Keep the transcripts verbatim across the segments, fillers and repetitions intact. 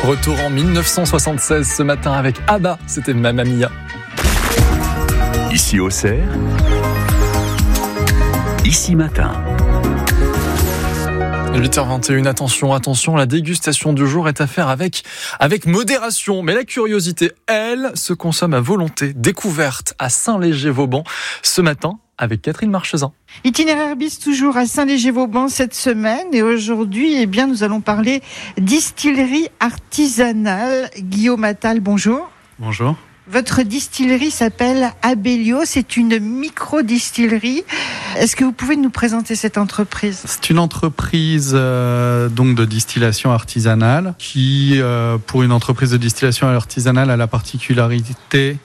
Retour en dix-neuf cent soixante-seize ce matin avec ABBA, c'était Mamma Mia. Ici Auxerre, Ici Matin. huit heures vingt et une, attention, attention, la dégustation du jour est à faire avec, avec modération. Mais la curiosité, elle, se consomme à volonté. Découverte à Saint-Léger-Vauban ce matin avec Catherine Marchezin. Itinéraire bis toujours à Saint-Léger-Vauban cette semaine. Et aujourd'hui, eh bien, nous allons parler distillerie artisanale. Guillaume Attal, bonjour. Bonjour. Votre distillerie s'appelle Abellio, c'est une micro-distillerie. Est-ce que vous pouvez nous présenter cette entreprise ? C'est une entreprise euh, donc de distillation artisanale qui, euh, pour une entreprise de distillation artisanale, a la particularité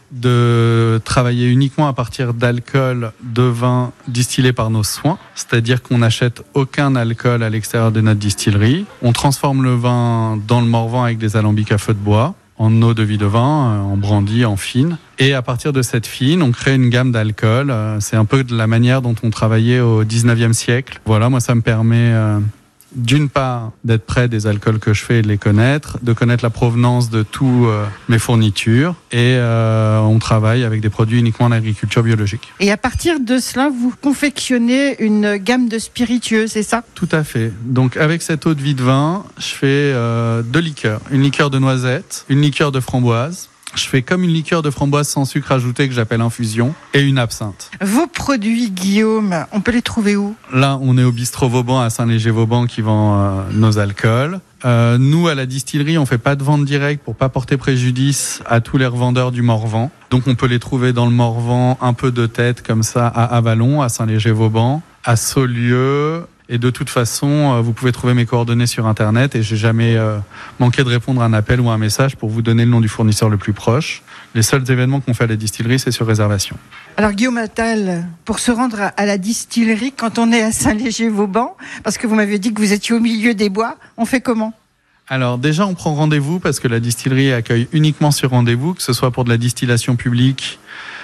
de travailler uniquement à partir d'alcool de vin distillé par nos soins. C'est-à-dire qu'on n'achète aucun alcool à l'extérieur de notre distillerie. On transforme le vin dans le Morvan avec des alambics à feu de bois, en eau de vie de vin, en brandy, en fine. Et à partir de cette fine, on crée une gamme d'alcool. C'est un peu de la manière dont on travaillait au dix-neuvième siècle. Voilà, moi ça me permet euh, d'une part d'être près des alcools que je fais et de les connaître, de connaître la provenance de tous euh, mes fournitures. Et euh, on travaille avec des produits uniquement en agriculture biologique. Et à partir de cela, vous confectionnez une gamme de spiritueux, c'est ça ? Tout à fait. Donc avec cette eau de vie de vin, je fais euh, deux liqueurs. Une liqueur de noisette, une liqueur de framboise. Je fais comme une liqueur de framboise sans sucre ajouté que j'appelle infusion et une absinthe. Vos produits, Guillaume, on peut les trouver où ? Là, on est au bistrot Vauban à Saint-Léger-Vauban qui vend euh, nos alcools. Euh, nous, à la distillerie, on fait pas de vente directe pour pas porter préjudice à tous les revendeurs du Morvan. Donc, on peut les trouver dans le Morvan, un peu de tête comme ça, à Avallon, à Saint-Léger-Vauban, à Saulieu. Et de toute façon, vous pouvez trouver mes coordonnées sur Internet et j'ai jamais euh, manqué de répondre à un appel ou à un message pour vous donner le nom du fournisseur le plus proche. Les seuls événements qu'on fait à la distillerie, c'est sur réservation. Alors Guillaume Attal, pour se rendre à la distillerie quand on est à Saint-Léger-Vauban, parce que vous m'avez dit que vous étiez au milieu des bois, on fait comment ? Alors déjà, on prend rendez-vous parce que la distillerie accueille uniquement sur rendez-vous, que ce soit pour de la distillation publique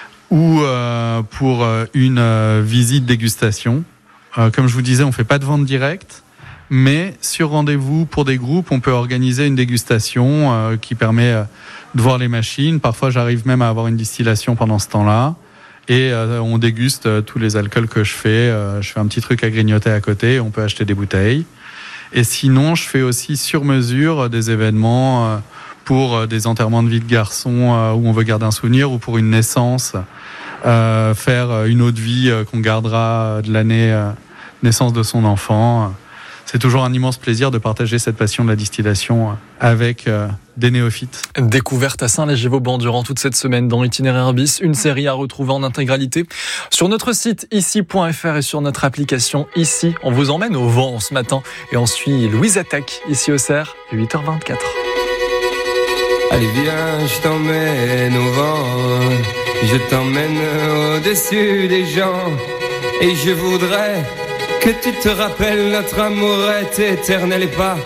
ou euh, pour une euh, visite dégustation. Euh, comme je vous disais, on fait pas de vente directe, mais sur rendez-vous pour des groupes, on peut organiser une dégustation euh, qui permet euh, de voir les machines. Parfois, j'arrive même à avoir une distillation pendant ce temps-là. Et euh, on déguste euh, tous les alcools que je fais. Euh, je fais un petit truc à grignoter à côté. On peut acheter des bouteilles. Et sinon, je fais aussi sur mesure euh, des événements euh, pour euh, des enterrements de vie de garçons euh, où on veut garder un souvenir ou pour une naissance, euh, faire une eau de vie euh, qu'on gardera de l'année euh, naissance de son enfant. C'est toujours un immense plaisir de partager cette passion de la distillation avec euh, des néophytes. Découverte à Saint-Léger-Vauban durant toute cette semaine dans Itinéraire bis, une série à retrouver en intégralité sur notre site ici point f r et sur notre application Ici. On vous emmène au vent ce matin et on suit Louise Attaque ici au Cerf, huit heures vingt-quatre. Allez viens, je t'emmène au vent, je t'emmène au-dessus des gens et je voudrais que tu te rappelles, notre amour est éternel et pas